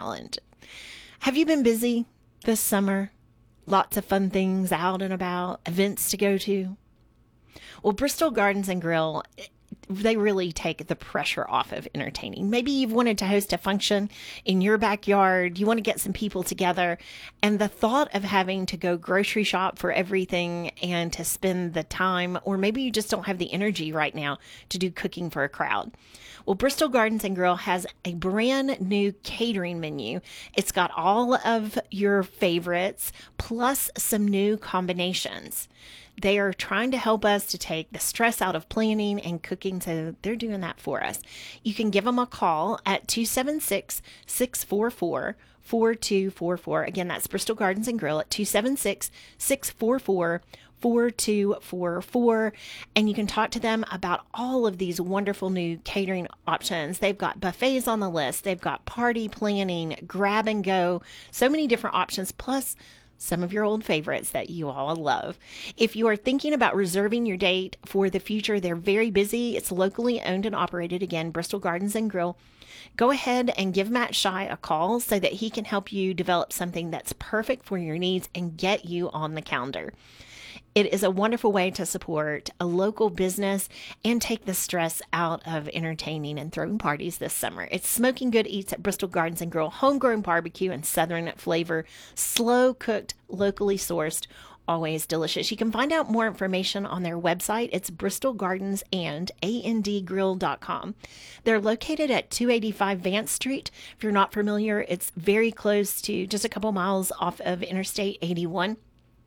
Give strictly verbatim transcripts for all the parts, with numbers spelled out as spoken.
Island. Have you been busy this summer? Lots of fun things out and about, events to go to? Well, Bristol Gardens and Grill, they really take the pressure off of entertaining. Maybe you've wanted to host a function in your backyard. You want to get some people together, and the thought of having to go grocery shop for everything and to spend the time, or maybe you just don't have the energy right now to do cooking for a crowd. Well, Bristol Gardens and Grill has a brand new catering menu. It's got all of your favorites plus some new combinations. They are trying to help us to take the stress out of planning and cooking, so they're doing that for us. You can give them a call at two seven six, six four four, four two four four. Again, that's Bristol Gardens and Grill at two seven six, six four four, four two four four. And you can talk to them about all of these wonderful new catering options. They've got buffets on the list. They've got party planning, grab and go, so many different options, plus some of your old favorites that you all love. If you are thinking about reserving your date for the future, they're very busy. It's locally owned and operated. Again, Bristol Gardens and Grill. Go ahead and give Matt Shy a call so that he can help you develop something that's perfect for your needs and get you on the calendar. It is a wonderful way to support a local business and take the stress out of entertaining and throwing parties this summer. It's Smoking Good Eats at Bristol Gardens and Grill, homegrown barbecue and southern flavor, slow cooked, locally sourced, always delicious. You can find out more information on their website. It's bristol gardens and and grill dot com. They're located at two eighty-five Vance Street. If you're not familiar, it's very close to just a couple miles off of Interstate eighty-one.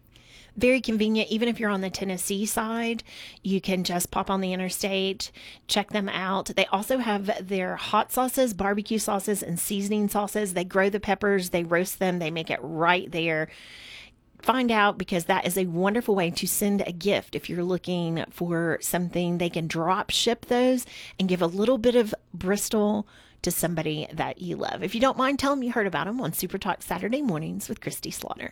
Very convenient. Even if you're on the Tennessee side, you can just pop on the interstate, check them out. They also have their hot sauces, barbecue sauces, and seasoning sauces. They grow the peppers, they roast them, they make it right there. Find out, because that is a wonderful way to send a gift. If you're looking for something, they can drop ship those and give a little bit of Bristol to somebody that you love. If you don't mind, tell them you heard about them on Super Talk Saturday Mornings with Christy Slaughter.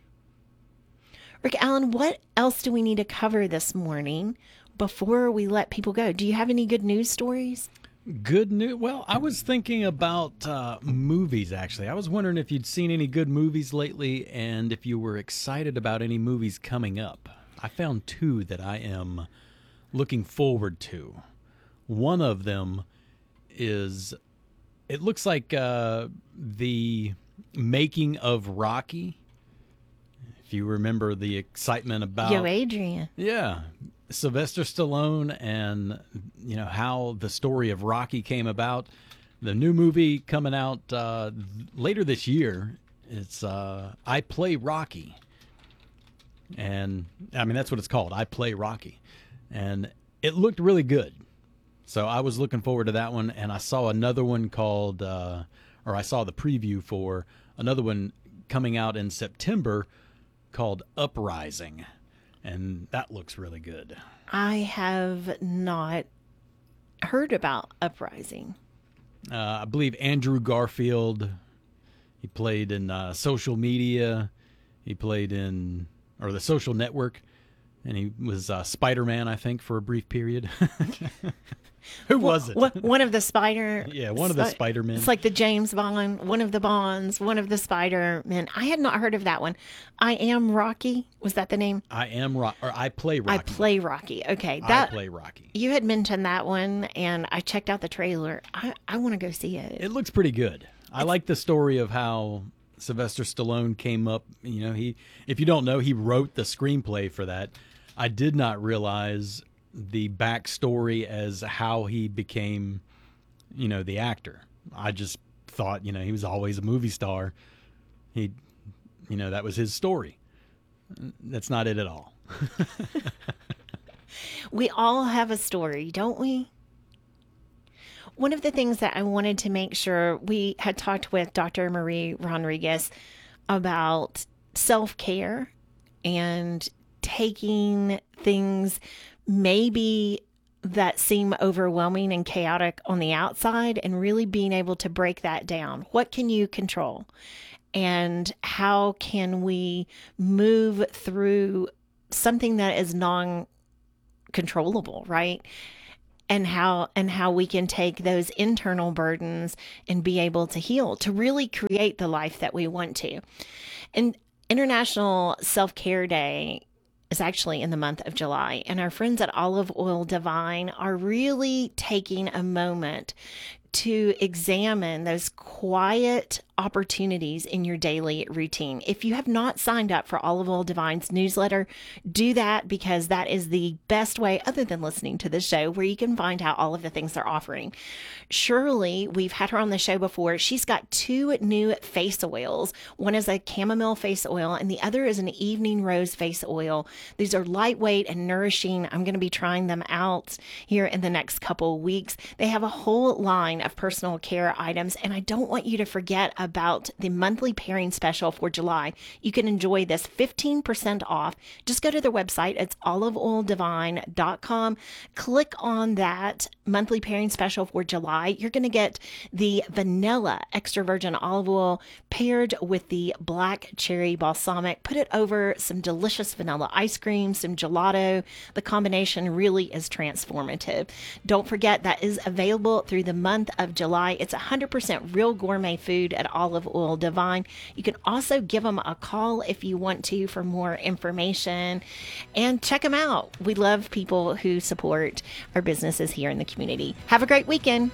Rick Allen, what else do we need to cover this morning before we let people go? Do you have any good news stories? Good news. Well, I was thinking about uh, movies, actually. I was wondering if you'd seen any good movies lately and if you were excited about any movies coming up. I found two that I am looking forward to. One of them is, it looks like uh, the making of Rocky. If you remember the excitement about... Yo, Adrian. Yeah. Sylvester Stallone and, you know, how the story of Rocky came about. The new movie coming out uh, later this year, it's uh, I Play Rocky. And, I mean, that's what it's called, I Play Rocky. And it looked really good. So I was looking forward to that one. And I saw another one called, uh, or I saw the preview for another one coming out in September called Uprising, and that looks really good. I have not heard about Uprising. Uh, I believe Andrew Garfield, he played in uh, Social Media, he played in, or The Social Network, and he was uh, Spider-Man, I think, for a brief period. Who was it? One of the Spider... Yeah, one of the Spider-Men. It's like the James Bond, one of the Bonds, one of the Spider-Men. I had not heard of that one. I Am Rocky. Was that the name? I Am Rocky, or I Play Rocky. I Play Rocky. Okay. That, I Play Rocky. You had mentioned that one, and I checked out the trailer. I, I want to go see it. It looks pretty good. I like the story of how Sylvester Stallone came up. You know, he, if you don't know, he wrote the screenplay for that. I did not realize the backstory as how he became, you know, the actor. I just thought, you know, he was always a movie star. He, you know, that was his story. That's not it at all. We all have a story, don't we? One of the things that I wanted to make sure, we had talked with Doctor Marie Rodriguez about self-care and taking things maybe that seem overwhelming and chaotic on the outside and really being able to break that down. What can you control? And how can we move through something that is non-controllable, right? and how and how we can take those internal burdens and be able to heal, to really create the life that we want to. And International Self-Care Day is actually in the month of July, and our friends at Olive Oil Divine are really taking a moment to examine those quiet opportunities in your daily routine. If you have not signed up for Olive Oil Divine's newsletter, do that, because that is the best way, other than listening to the show, where you can find out all of the things they're offering. Shirley, we've had her on the show before. She's got two new face oils. One is a chamomile face oil, and the other is an evening rose face oil. These are lightweight and nourishing. I'm going to be trying them out here in the next couple of weeks. They have a whole line of personal care items, and I don't want you to forget about the monthly pairing special for July. You can enjoy this fifteen percent off. Just go to their website. It's olive oil divine dot com. Click on that monthly pairing special for July. You're going to get the vanilla extra virgin olive oil paired with the black cherry balsamic. Put it over some delicious vanilla ice cream, some gelato. The combination really is transformative. Don't forget, that is available through the month of July. It's one hundred percent real gourmet food at Olive Oil Divine. You can also give them a call if you want to for more information, and check them out. We love people who support our businesses here in the community. Have a great weekend.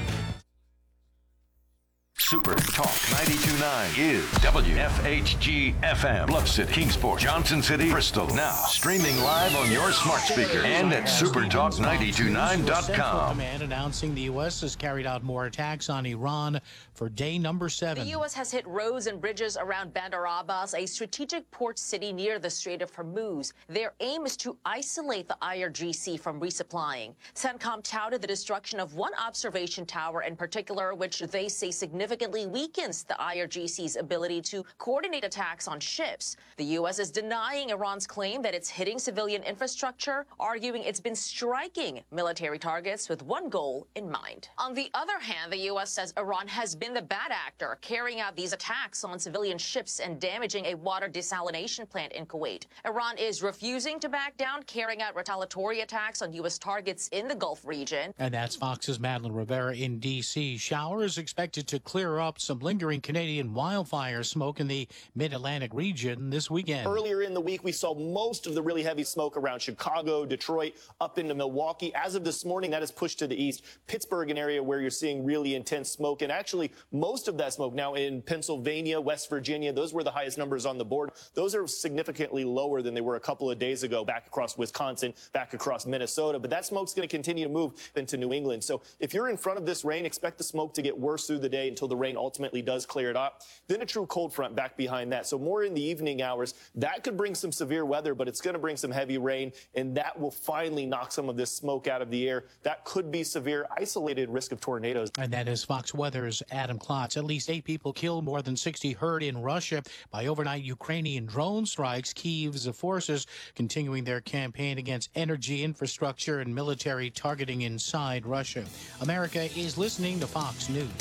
Super Talk ninety-two point nine is W F H G F M, Bluff City, Kingsport, Johnson City, Bristol. Now streaming live on your smart speaker and at super talk nine two nine dot com. Command announcing the U S has carried out more attacks on Iran for day number seven. The U S has hit roads and bridges around Bandar Abbas, a strategic port city near the Strait of Hormuz. Their aim is to isolate the I R G C from resupplying. CENTCOM touted the destruction of one observation tower in particular, which they say significantly weakens the I R G C's ability to coordinate attacks on ships. The U S is denying Iran's claim that it's hitting civilian infrastructure, arguing it's been striking military targets with one goal in mind. On the other hand, the U S says Iran has been the bad actor, carrying out these attacks on civilian ships and damaging a water desalination plant in Kuwait. Iran is refusing to back down, carrying out retaliatory attacks on U S targets in the Gulf region. And that's Fox's Madeline Rivera in D C. Showers expected to clear up some lingering Canadian wildfire smoke in the mid-Atlantic region this weekend. Earlier in the week, we saw most of the really heavy smoke around Chicago, Detroit, up into Milwaukee. As of this morning, that is pushed to the east. Pittsburgh, an area where you're seeing really intense smoke. And actually, most of that smoke now in Pennsylvania, West Virginia, those were the highest numbers on the board. Those are significantly lower than they were a couple of days ago, back across Wisconsin, back across Minnesota. But that smoke's going to continue to move into New England. So if you're in front of this rain, expect the smoke to get worse through the day until the rain ultimately does clear it up. Then a true cold front back behind that. So more in the evening hours. That could bring some severe weather, but it's going to bring some heavy rain, and that will finally knock some of this smoke out of the air. That could be severe, isolated risk of tornadoes. And that is Fox Weather's Adam Klotz. At least eight people killed, more than sixty hurt in Russia by overnight Ukrainian drone strikes. Kyiv's forces continuing their campaign against energy infrastructure and military targeting inside Russia. America is listening to Fox News.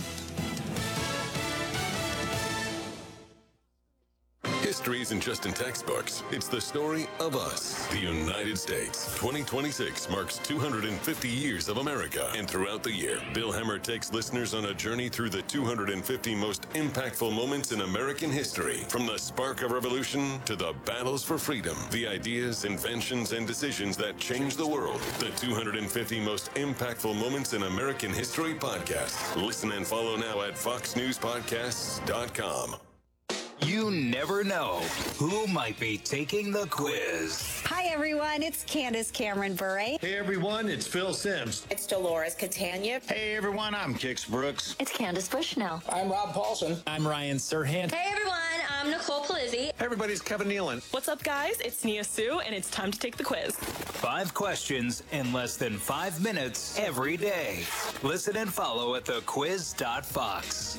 History isn't just in textbooks. It's the story of us, the United States. twenty twenty-six marks two hundred fifty years of America. And throughout the year, Bill Hemmer takes listeners on a journey through the two hundred fifty most impactful moments in American history. From the spark of revolution to the battles for freedom, the ideas, inventions, and decisions that changed the world. The two hundred fifty most impactful moments in American history podcast. Listen and follow now at fox news podcasts dot com. You never know who might be taking the quiz. Hi, everyone. It's Candace Cameron Bure. Hey, everyone. It's Phil Sims. It's Dolores Catania. Hey, everyone. I'm Kix Brooks. It's Candace Bushnell. I'm Rob Paulson. I'm Ryan Serhant. Hey, everyone. I'm Nicole Palizzi. Hey, everybody. It's Kevin Nealon. What's up, guys? It's Nia Sue, and it's time to take the quiz. Five questions in less than five minutes every day. Listen and follow at the quiz dot fox.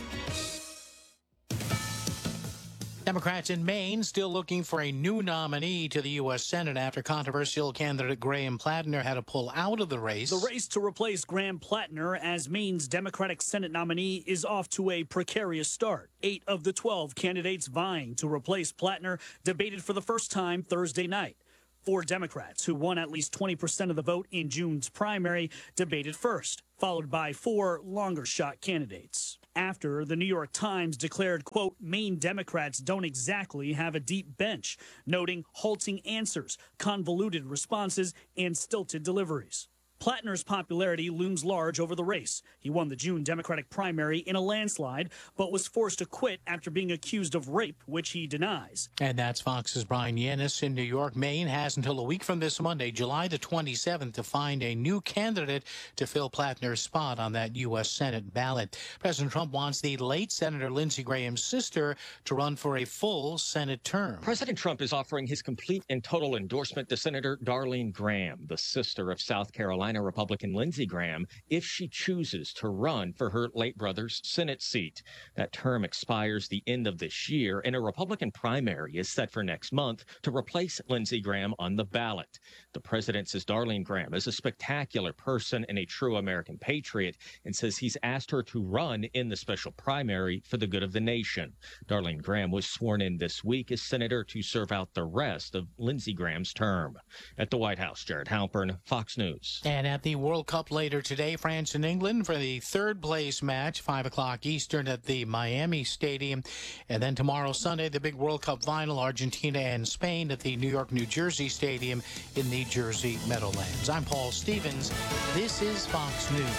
Democrats in Maine still looking for a new nominee to the U S Senate after controversial candidate Graham Plattner had to pull out of the race. The race to replace Graham Plattner as Maine's Democratic Senate nominee is off to a precarious start. Eight of the twelve candidates vying to replace Plattner debated for the first time Thursday night. Four Democrats, who won at least twenty percent of the vote in June's primary, debated first, followed by four longer shot candidates. After, the New York Times declared, quote, Maine Democrats don't exactly have a deep bench, noting halting answers, convoluted responses, and stilted deliveries. Plattner's popularity looms large over the race. He won the June Democratic primary in a landslide, but was forced to quit after being accused of rape, which he denies. And that's Fox's Brian Yanis in New York. Maine has until a week from this Monday, July the twenty-seventh, to find a new candidate to fill Plattner's spot on that U S Senate ballot. President Trump wants the late Senator Lindsey Graham's sister to run for a full Senate term. President Trump is offering his complete and total endorsement to Senator Darlene Graham, the sister of South Carolina Republican Lindsey Graham, if she chooses to run for her late brother's Senate seat. That term expires the end of this year, and a Republican primary is set for next month to replace Lindsey Graham on the ballot. The president says Darlene Graham is a spectacular person and a true American patriot, and says he's asked her to run in the special primary for the good of the nation. Darlene Graham was sworn in this week as senator to serve out the rest of Lindsey Graham's term. At the White House, Jared Halpern, Fox News. And at the World Cup later today, France and England for the third place match, five o'clock Eastern at the Miami Stadium. And then tomorrow, Sunday, the big World Cup final, Argentina and Spain at the New York, New Jersey Stadium in the Jersey Meadowlands. I'm Paul Stevens. This is Fox News.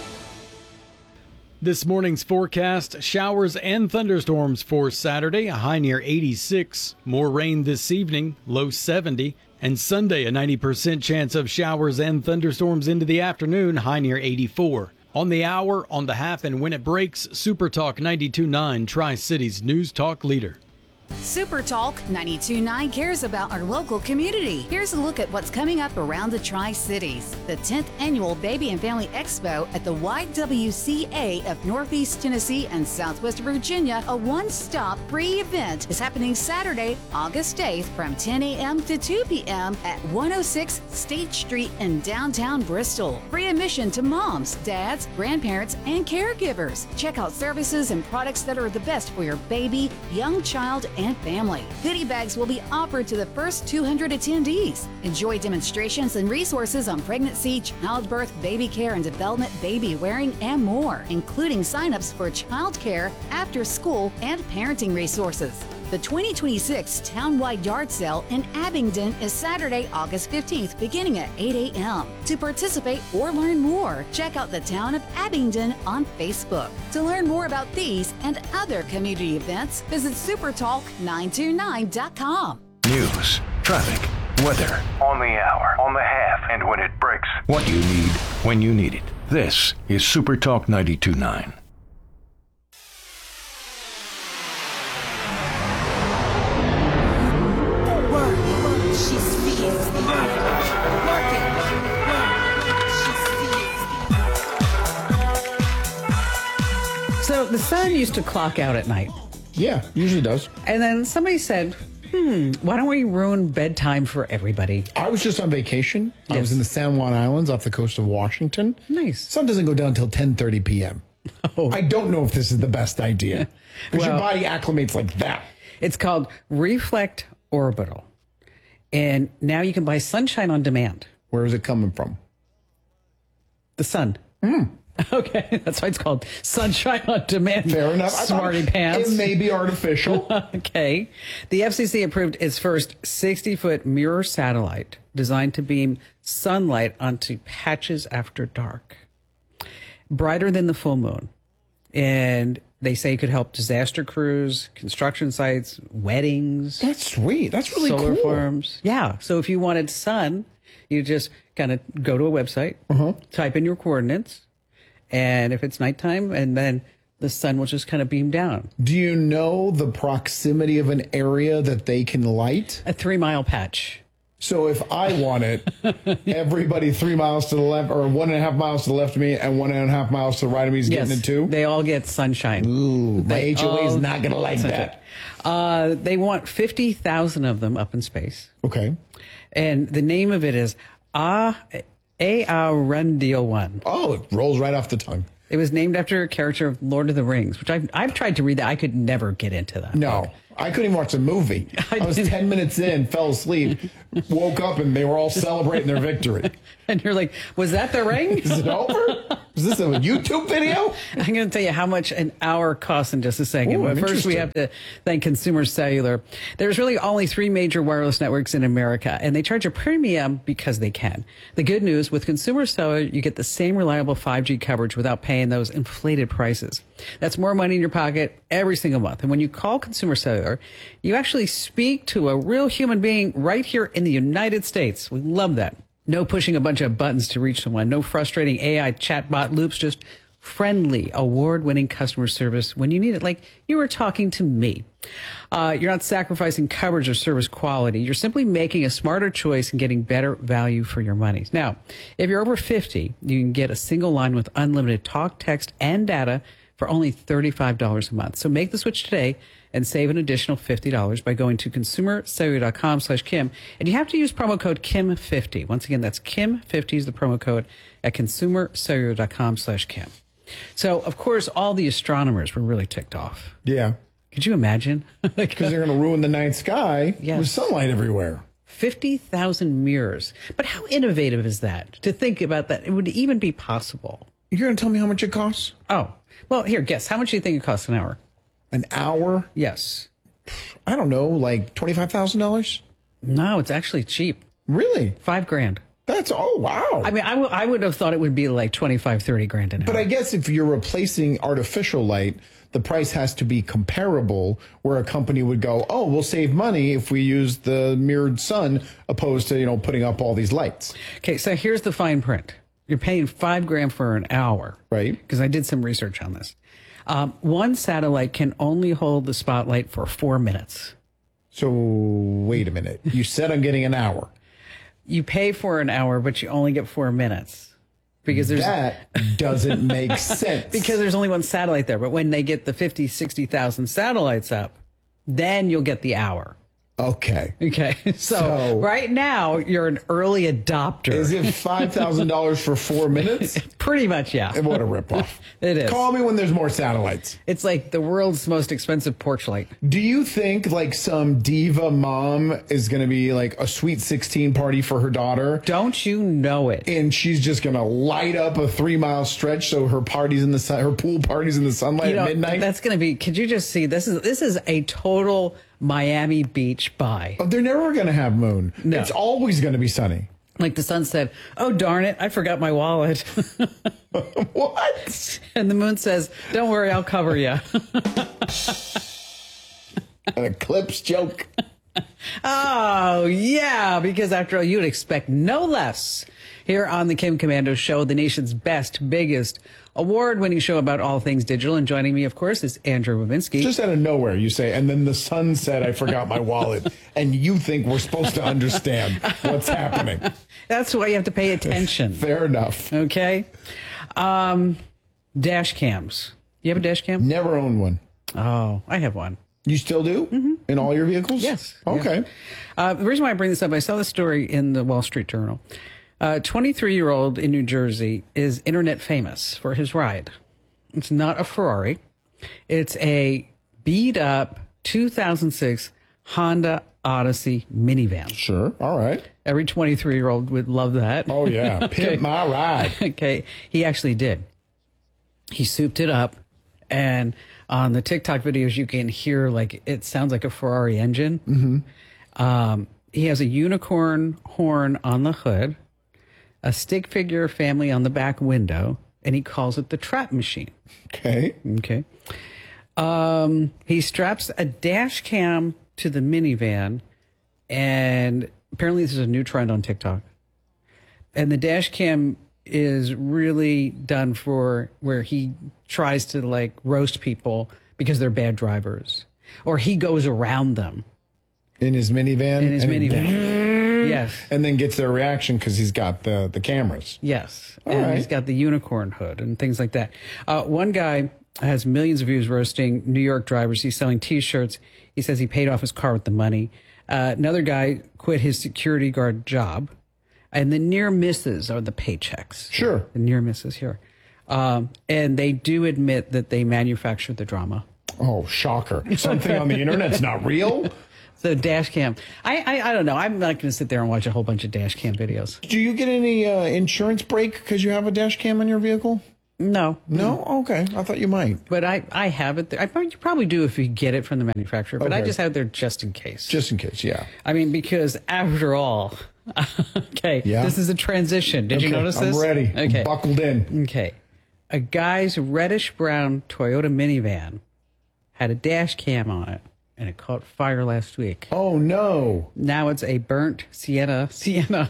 This morning's forecast, showers and thunderstorms for Saturday, a high near eighty-six. More rain this evening, low seventy. And Sunday, a ninety percent chance of showers and thunderstorms into the afternoon, high near eighty-four. On the hour, on the half, and when it breaks, Super Talk ninety-two point nine, Tri-Cities News Talk leader. Super Talk ninety-two point nine cares about our local community. Here's a look at what's coming up around the Tri-Cities. The tenth Annual Baby and Family Expo at the Y W C A of Northeast Tennessee and Southwest Virginia, a one-stop free event, is happening Saturday, August eighth from ten a.m. to two p.m. at one oh six State Street in downtown Bristol. Free admission to moms, dads, grandparents, and caregivers. Check out services and products that are the best for your baby, young child, and family. Goodie bags will be offered to the first two hundred attendees. Enjoy demonstrations and resources on pregnancy, childbirth, baby care and development, baby wearing, and more, including signups for child care, after school, and parenting resources. The twenty twenty-six Townwide Yard Sale in Abingdon is Saturday, August fifteenth, beginning at eight a.m. To participate or learn more, check out the Town of Abingdon on Facebook. To learn more about these and other community events, visit super talk nine two nine dot com. News, traffic, weather, on the hour, on the half, and when it breaks. What you need, when you need it. This is Super Talk ninety-two point nine. So the sun used to clock out at night. Yeah, usually does. And then somebody said, hmm, why don't we ruin bedtime for everybody? I was just on vacation. Yes. I was in the San Juan Islands off the coast of Washington. Nice. Sun doesn't go down until ten thirty p.m. Oh. I don't know if this is the best idea. Because well, your body acclimates like that. It's called Reflect Orbital. And now you can buy sunshine on demand. Where is it coming from? The sun. Mm. Okay, that's why it's called Sunshine on Demand. Fair enough. Smarty pants. It may be artificial. Okay. The F C C approved its first sixty-foot mirror satellite designed to beam sunlight onto patches after dark. Brighter than the full moon. And they say it could help disaster crews, construction sites, weddings. That's sweet. That's really solar cool. farms. Yeah. So if you wanted sun, you just kind of go to a website, uh-huh. type in your coordinates, and if it's nighttime, and then the sun will just kind of beam down. Do you know the proximity of an area that they can light? A three-mile patch. So if I want it, everybody three miles to the left, or one and a half miles to the left of me, and one and a half miles to the right of me is yes, getting it too? They all get sunshine. Ooh, the H O A is not going to like sunshine. that. Uh, they want fifty thousand of them up in space. Okay. And the name of it is Ah... Arundial one. Oh, it rolls right off the tongue. It was named after a character of Lord of the Rings, which I've, I've tried to read that. I could never get into that. No. book. I couldn't even watch the movie. I was ten minutes in, fell asleep, woke up, and they were all celebrating their victory. And you're like, was that the ring? Is it over? Is this a YouTube video? I'm going to tell you how much an hour costs in just a second. Ooh, but I'm first, we interested. have to thank Consumer Cellular. There's really only three major wireless networks in America, and they charge a premium because they can. The good news, with Consumer Cellular, you get the same reliable five G coverage without paying those inflated prices. That's more money in your pocket every single month. And when you call Consumer Cellular, you actually speak to a real human being right here in the United States. We love that. No pushing a bunch of buttons to reach someone. No frustrating A I chatbot loops. Just friendly, award-winning customer service when you need it, like you were talking to me. Uh, you're not sacrificing coverage or service quality. You're simply making a smarter choice and getting better value for your money. Now, if you're over fifty, you can get a single line with unlimited talk, text, and data for only thirty-five dollars a month. So make the switch today and save an additional fifty dollars by going to consumercellular.com slash Kim. And you have to use promo code Kim fifty. Once again, that's Kim fifty is the promo code at consumercellular.com slash Kim. So, of course, all the astronomers were really ticked off. Yeah. Could you imagine? Because they're going to ruin the night sky Yes. with sunlight everywhere. fifty thousand mirrors. But how innovative is that? To think about that, it would even be possible. You're going to tell me how much it costs? Oh, well, here, guess. How much do you think it costs an hour? An hour? Yes. I don't know, like twenty-five thousand dollars? No, it's actually cheap. Really? Five grand. That's, oh, wow. I mean, I, w- I would have thought it would be like twenty-five, thirty grand an hour. But I guess if you're replacing artificial light, the price has to be comparable, where a company would go, oh, we'll save money if we use the mirrored sun opposed to, you know, putting up all these lights. Okay, so here's the fine print. You're paying five grand for an hour. Right. Because I did some research on this. Um, one satellite can only hold the spotlight for four minutes. So wait a minute. You said I'm getting an hour. You pay for an hour, but you only get four minutes. Because there's That doesn't make sense. because there's only one satellite there. But when they get the fifty, sixty thousand satellites up, then you'll get the hour. Okay. Okay. So, So- right now, you're an early adopter. Is it five thousand dollars for four minutes? Pretty much, yeah. What a ripoff. It is. Call me when there's more satellites. It's like the world's most expensive porch light. Do you think like some diva mom is going to be like a sweet sixteen party for her daughter? Don't you know it? And she's just going to light up a three mile stretch so her party's in the sun, her pool party's in the sunlight You know, at midnight? that's going to be, could you just see, this is this is a total Miami Beach buy. Oh, they're never going to have moon. No. It's always going to be sunny. Like the sun said, oh, darn it, I forgot my wallet. What? And the moon says, don't worry, I'll cover you. An eclipse joke. Oh, yeah, because after all, you would expect no less. Here on the Kim Commando Show, the nation's best, biggest, award-winning show about all things digital. And joining me, of course, is Andrew Wawinski. Just out of nowhere, you say, and then the sun said, I forgot my wallet. And you think we're supposed to understand what's happening. That's why you have to pay attention. Fair enough. Okay. Um, dash cams. You have a dash cam? Never owned one. Oh, I have one. You still do? Mm-hmm. In all your vehicles? Yes. Okay. Yeah. Uh, the reason why I bring this up, I saw this story in the Wall Street Journal. A twenty-three-year-old in New Jersey is internet famous for his ride. It's not a Ferrari. It's a beat-up two thousand six Honda Odyssey minivan. Sure. All right. Every twenty-three-year-old would love that. Oh, yeah. Pimp my ride. Okay. He actually did. He souped it up, and on the TikTok videos, you can hear, like, it sounds like a Ferrari engine. Mm-hmm. Um, he has a unicorn horn on the hood, a stick figure family on the back window, and he calls it the trap machine. Okay. Okay. Um, he straps a dash cam to the minivan, and apparently this is a new trend on TikTok. And the dash cam is really done for where he tries to like roast people because they're bad drivers, or he goes around them in his minivan. In his and minivan. He, yes. And then gets their reaction because he's got the the cameras. Yes. All and right. he's got the unicorn hood and things like that. Uh, one guy has millions of views roasting New York drivers. He's selling T-shirts. He says he paid off his car with the money. Uh, another guy quit his security guard job. And the near misses are the paychecks. Sure. The near misses here. Um, and they do admit that they manufactured the drama. Oh, shocker. Something on the internet's not real? So dash cam. I, I I don't know. I'm not going to sit there and watch a whole bunch of dash cam videos. Do you get any uh, insurance break because you have a dash cam on your vehicle? No. No? Okay. I thought you might. But I, I have it there. I probably, you probably do if you get it from the manufacturer, but I Okay. just have it there just in case. Just in case, yeah. I mean, because after all, okay, Yeah. this is a transition. Did you Okay, notice I'm this? ready. Okay. I'm buckled in. Okay. A guy's reddish-brown Toyota minivan had a dash cam on it, and it caught fire last week. Oh, no. Now it's a burnt Sienna. Sienna.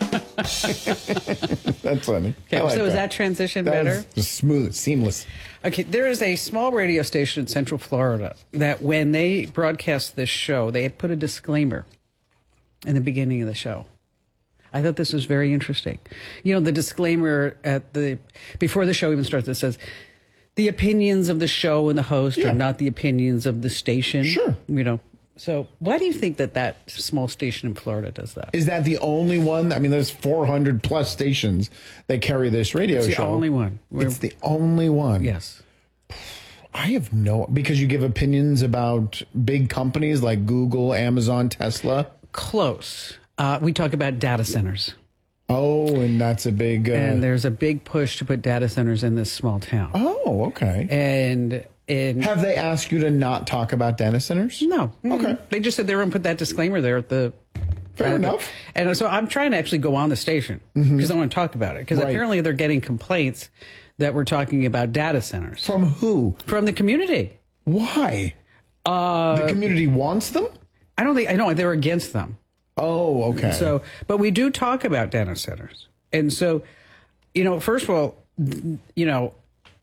That's funny. Okay, I like so is that transition That better? was just smooth, seamless. Okay, there is a small radio station in Central Florida that when they broadcast this show, they had put a disclaimer in the beginning of the show. I thought this was very interesting. You know, the disclaimer at the before the show even starts, it says, the opinions of the show and the host Yeah. are not the opinions of the station. Sure. You know, so why do you think that that small station in Florida does that? Is that the only one? I mean, there's four hundred plus stations that carry this radio It's the show. only one. We're- It's the only one. Yes. I have no, because you give opinions about big companies like Google, Amazon, Tesla. Close. Uh, we talk about data centers. Oh, and that's a big. Uh, And there's a big push to put data centers in this small town. oh, okay. And in Have they asked you to not talk about data centers? no, Okay. they just said they were going to put that disclaimer there at the. Fair at the- enough. And so I'm trying to actually go on the station because I want to talk about it because Right. apparently they're getting complaints that we're talking about data centers From who? from the community. Why? Uh, The community wants them? I don't think I know they're against them. Oh, okay. So, but we do talk about data centers. And so, you know, first of all, you know,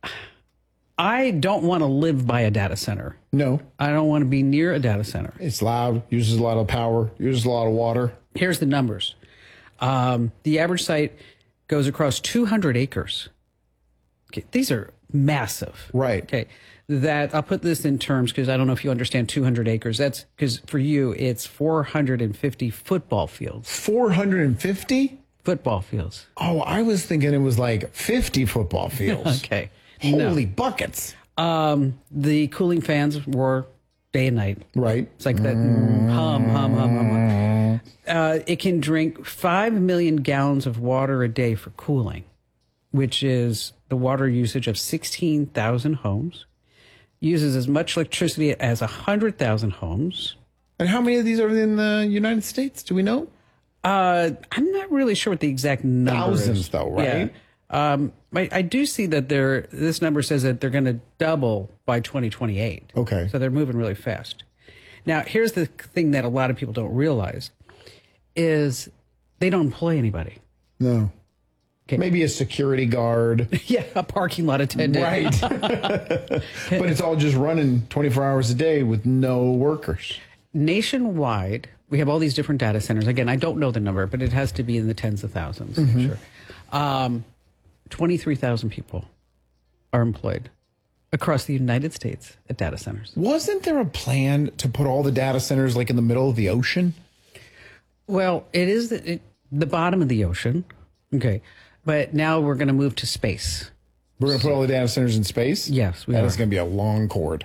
I don't want to live by a data center. No. I don't want to be near a data center. It's loud, uses a lot of power, uses a lot of water. Here's the numbers. Um, the average site goes across two hundred acres. Okay, these are massive. Right. Okay. That I'll put this in terms because I don't know if you understand two hundred acres. That's because for you, it's four hundred fifty football fields. four hundred fifty? Football fields. Oh, I was thinking it was like fifty football fields. Okay. Holy buckets. Um, the cooling fans roar day and night. Right. It's like that mm, hum, hum, hum, hum, hum. Uh, it can drink five million gallons of water a day for cooling, which is the water usage of sixteen thousand homes. Uses as much electricity as one hundred thousand homes. And how many of these are in the United States? Do we know? Uh, I'm not really sure what the exact number is. Thousands, though, right? Yeah. Um, I, I do see that they're, this number says that they're going to double by twenty twenty-eight. Okay. So they're moving really fast. Now, here's the thing that a lot of people don't realize is they don't employ anybody. No. Maybe a security guard. Yeah, a parking lot attendant. Right. But it's all just running twenty-four hours a day with no workers. Nationwide, we have all these different data centers. Again, I don't know the number, but it has to be in the tens of thousands. Mhm. I'm sure. Um, twenty-three thousand people are employed across the United States at data centers. Wasn't there a plan to put all the data centers like in the middle of the ocean? Well, it is the, it, the bottom of the ocean. Okay. But now we're going to move to space. We're going to put all the data centers in space? Yes, we That are. is going to be a long cord.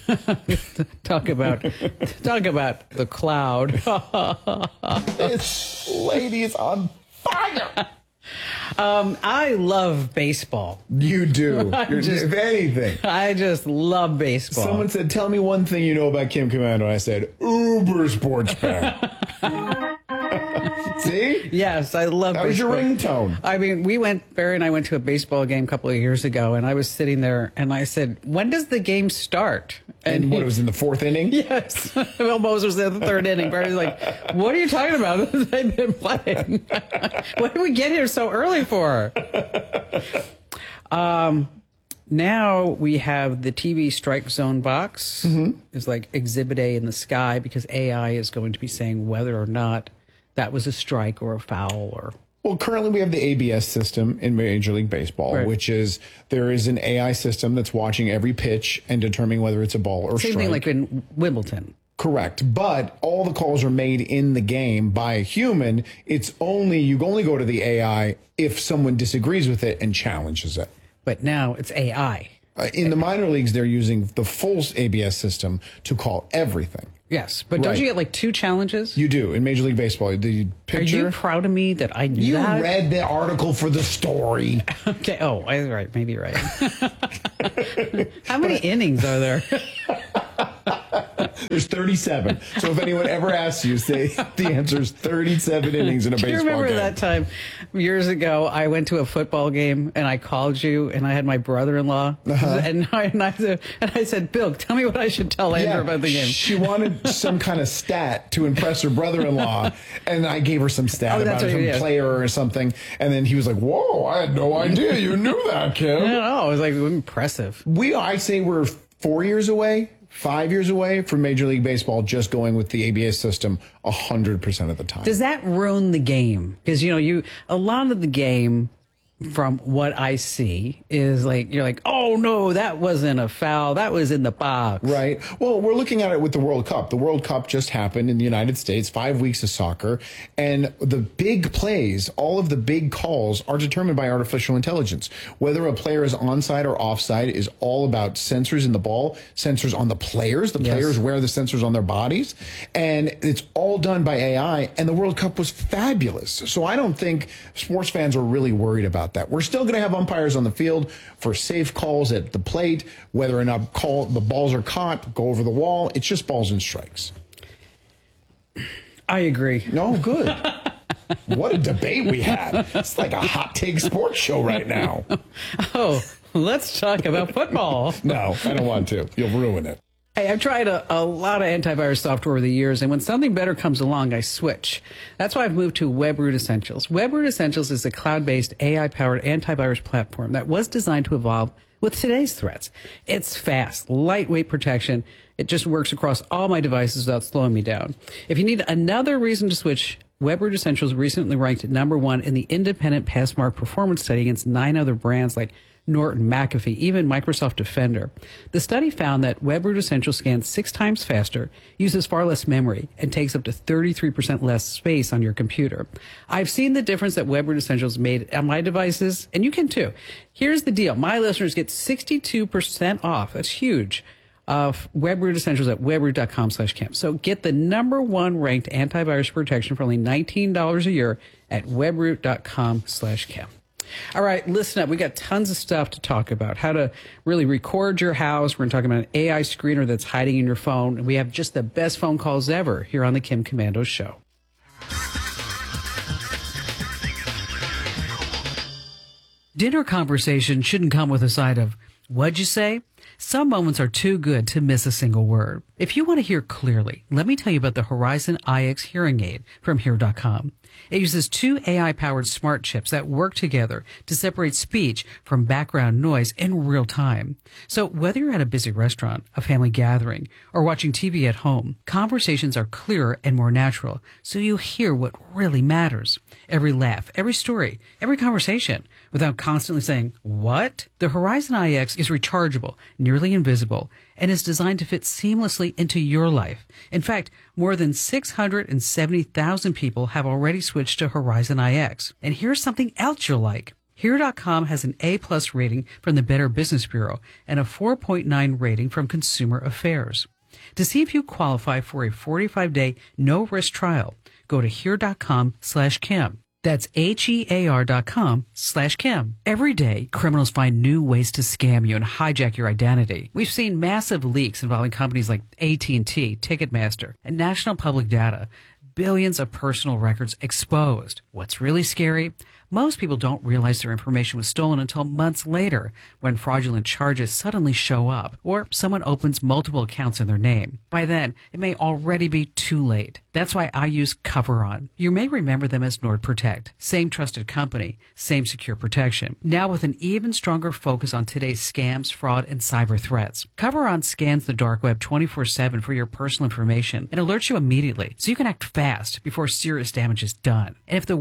Talk about talk about the cloud. This lady is on fire. Um, I love baseball. You do. I You're, just- if anything. I just love baseball. Someone said, tell me one thing you know about Kim Commando. And I said, uber sports fan. See? Yes, I love That was your baseball. ringtone. I mean, we went, Barry and I went to a baseball game a couple of years ago, and I was sitting there, and I said, when does the game start? And what, he- it was in the fourth inning? Yes. Will Moses was in the third inning. Barry's like, what are you talking about? They've been playing. Why did we get here so early for? Um, now we have the T V strike zone box. Mm-hmm. It's like Exhibit A in the sky because A I is going to be saying whether or not that was a strike or a foul or... Well, currently we have the A B S system in Major League Baseball, Right. which is there is an A I system that's watching every pitch and determining whether it's a ball or Same strike. thing like in Wimbledon. Correct. But all the calls are made in the game by a human. It's only, you only go to the A I if someone disagrees with it and challenges it. But now it's A I. Uh, in the minor leagues, they're using the full A B S system to call everything. Yes, but don't Right. you get like two challenges? You do in Major League Baseball. The pitcher. Are you proud of me that I knew You that? read the article for the story. Okay. Oh, I was right. Maybe you're right. How many innings are there? There's thirty-seven. So if anyone ever asks you, say the answer is thirty-seven innings in a Do baseball you remember game. that time years ago? I went to a football game and I called you, and I had my brother-in-law, Uh-huh. and, I, and, I, said- and I said, "Bill, tell me what I should tell Andrew Yeah, about the game." She wanted some kind of stat to impress her brother-in-law, and I gave her some stat Oh, about that's what some you did. player or something, and then he was like, "Whoa, I had no idea you knew that, Kim." I know. It was like impressive. We, I say we're four years away, five years away from Major League Baseball just going with the A B S system one hundred percent of the time. Does that ruin the game? Because, you know, you a lot of the game, from what I see, is like, you're like, oh, no, that wasn't a foul. That was in the box. Right. Well, we're looking at it with the World Cup. The World Cup just happened in the United States, five weeks of soccer. And the big plays, all of the big calls are determined by artificial intelligence. Whether a player is onside or offside is all about sensors in the ball, sensors on the players. The Yes. players wear the sensors on their bodies. And it's all done by A I. And the World Cup was fabulous. So I don't think sports fans are really worried about that. We're still going to have umpires on the field for safe calls at the plate, whether or not call the balls are caught, go over the wall. It's just balls and strikes. I agree. No, good. What a debate we had. It's like a hot take sports show right now. Oh, let's talk about football. No, I don't want to. You'll ruin it. Hey, I've tried a, a lot of antivirus software over the years, and when something better comes along, I switch. That's why I've moved to WebRoot Essentials. WebRoot Essentials is a cloud-based A I-powered antivirus platform that was designed to evolve with today's threats. It's fast, lightweight protection. It just works across all my devices without slowing me down. If you need another reason to switch, WebRoot Essentials recently ranked at number one in the independent Passmark performance study against nine other brands like Norton, McAfee, even Microsoft Defender. The study found that WebRoot Essentials scans six times faster, uses far less memory, and takes up to thirty-three percent less space on your computer. I've seen the difference that WebRoot Essentials made on my devices, and you can too. Here's the deal. My listeners get sixty-two percent off. That's huge. Of WebRoot Essentials at webroot.com slash Kim. So get the number one ranked antivirus protection for only nineteen dollars a year at webroot.com slash Kim. All right, listen up. We got tons of stuff to talk about. How to really record your house. We're going to talk about an A I screener that's hiding in your phone. And we have just the best phone calls ever here on the Kim Komando Show. Dinner conversation shouldn't come with a side of, "What'd you say?" Some moments are too good to miss a single word. If you want to hear clearly, let me tell you about the Horizon I X hearing aid from Hear dot com. It uses two A I-powered smart chips that work together to separate speech from background noise in real time. So whether you're at a busy restaurant, a family gathering, or watching T V at home, conversations are clearer and more natural, so you hear what really matters. Every laugh, every story, every conversation, without constantly saying, "What?" The Horizon I X is rechargeable, nearly invisible, and is designed to fit seamlessly into your life. In fact, more than six hundred seventy thousand people have already switched to Horizon I X. And here's something else you'll like. Hear dot com has an A-plus rating from the Better Business Bureau and a four point nine rating from Consumer Affairs. To see if you qualify for a forty-five day no-risk trial, go to hear.com slash Kim. That's H-E-A-R dot com slash Kim. Every day, criminals find new ways to scam you and hijack your identity. We've seen massive leaks involving companies like A T and T, Ticketmaster, and National Public Data. Billions of personal records exposed. What's really scary? Most people don't realize their information was stolen until months later, when fraudulent charges suddenly show up, or someone opens multiple accounts in their name. By then, it may already be too late. That's why I use CoverOn. You may remember them as NordProtect. Same trusted company, same secure protection. Now with an even stronger focus on today's scams, fraud, and cyber threats. CoverOn scans the dark web twenty-four seven for your personal information and alerts you immediately, so you can act fast before serious damage is done. And if the worst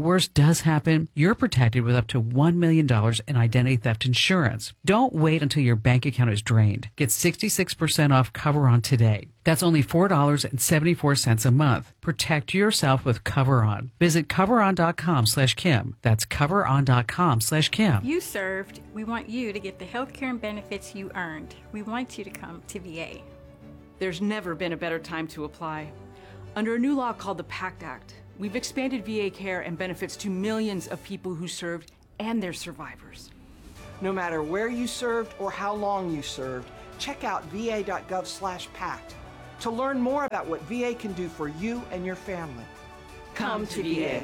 worst does happen, you're protected with up to one million dollars in identity theft insurance. Don't wait until your bank account is drained. Get sixty-six percent off CoverOn today. That's only four dollars and seventy-four cents a month. Protect yourself with CoverOn. Visit coveron.com slash Kim. That's coveron.com slash Kim. You served. We want you to get the health care and benefits you earned. We want you to come to V A. There's never been a better time to apply. Under a new law called the PACT Act, we've expanded V A care and benefits to millions of people who served and their survivors. No matter where you served or how long you served, check out va.gov slash PACT to learn more about what V A can do for you and your family. Come, Come to V A.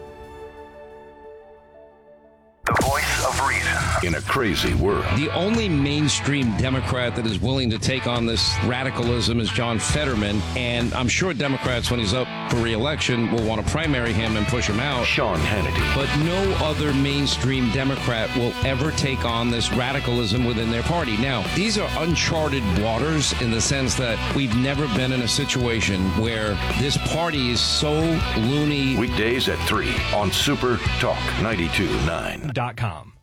The voice of reason in a crazy world. The only mainstream Democrat that is willing to take on this radicalism is John Fetterman, and I'm sure Democrats, when he's up for re-election, will want to primary him and push him out. Sean Hannity. But no other mainstream Democrat will ever take on this radicalism within their party. Now, these are uncharted waters in the sense that we've never been in a situation where this party is so loony. Weekdays at three on Super Talk ninety-two point nine. Dot com.